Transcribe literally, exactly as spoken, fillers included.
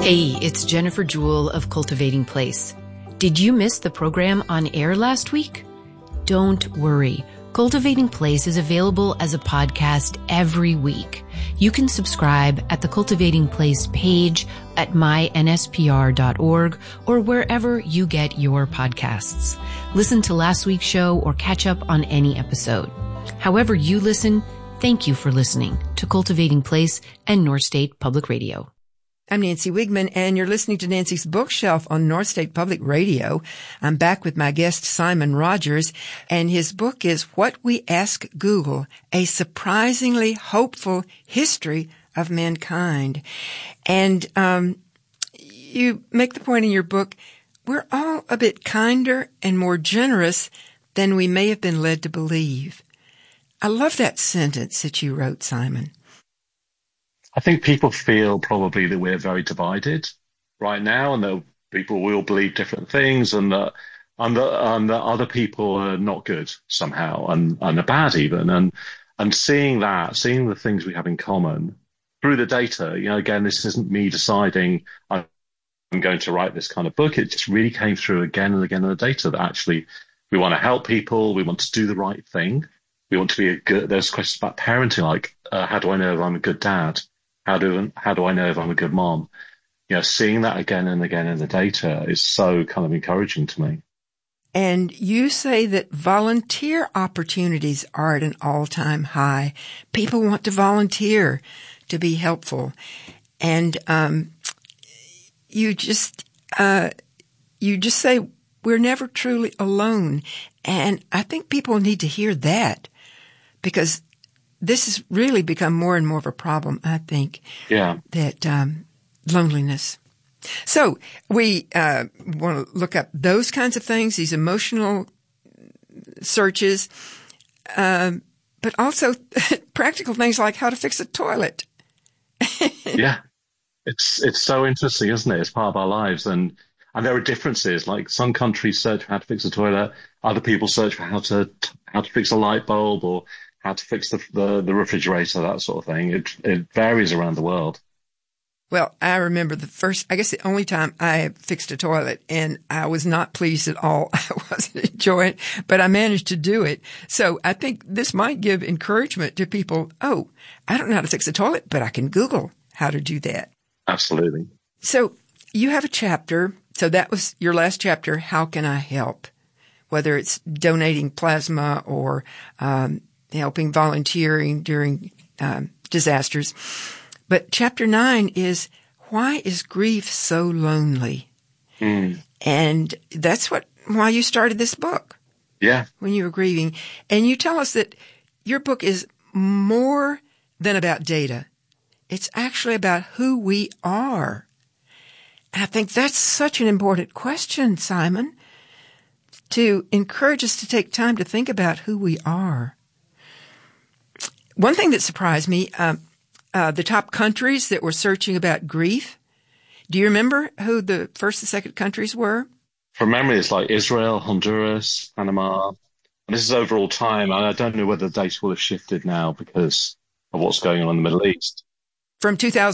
Hey, it's Jennifer Jewell of Cultivating Place. Did you miss the program on air last week? Don't worry. Cultivating Place is available as a podcast every week. You can subscribe at the Cultivating Place page at my n s p r dot org or wherever you get your podcasts. Listen to last week's show or catch up on any episode. However you listen, thank you for listening to Cultivating Place and North State Public Radio. I'm Nancy Wigman, and you're listening to Nancy's Bookshelf on North State Public Radio. I'm back with my guest, Simon Rogers, and his book is What We Ask Google, A Surprisingly Hopeful History of Mankind. And um you make the point in your book, we're all a bit kinder and more generous than we may have been led to believe. I love that sentence that you wrote, Simon. I think people feel probably that we're very divided right now, and that people will believe different things, and that and that, and that other people are not good somehow, and, and are bad even. And and seeing that, seeing the things we have in common through the data, you know, again, this isn't me deciding I'm going to write this kind of book. It just really came through again and again in the data that actually we want to help people, we want to do the right thing, we want to be a good. There's questions about parenting, like uh, how do I know if I'm a good dad? How do how do I know if I'm a good mom? You know, seeing that again and again in the data is so kind of encouraging to me. And you say that volunteer opportunities are at an all-time high. People want to volunteer to be helpful. And um, you just uh, you just say we're never truly alone. And I think people need to hear that, because this has really become more and more of a problem, I think. Yeah. That um, loneliness. So we uh, want to look up those kinds of things, these emotional searches, um, but also practical things like how to fix a toilet. Yeah. It's it's so interesting, isn't it? It's part of our lives. And and there are differences. Like some countries search for how to fix a toilet. Other people search for how to how to fix a light bulb, or how to fix the, the, the refrigerator, that sort of thing. It, it varies around the world. Well, I remember the first, I guess the only time I fixed a toilet, and I was not pleased at all. I wasn't enjoying it, but I managed to do it. So I think this might give encouragement to people. Oh, I don't know how to fix a toilet, but I can Google how to do that. Absolutely. So you have a chapter. So that was your last chapter. How can I help? Whether it's donating plasma or, um, helping volunteering during um, disasters. But chapter nine is, why is grief so lonely? Mm. And that's what why you started this book. Yeah. When you were grieving. And you tell us that your book is more than about data. It's actually about who we are. And I think that's such an important question, Simon, to encourage us to take time to think about who we are. One thing that surprised me, um, uh, the top countries that were searching about grief. Do you remember who the first and second countries were? From memory, it's like Israel, Honduras, Panama. And this is overall time. I don't know whether the data will have shifted now because of what's going on in the Middle East. From two thousand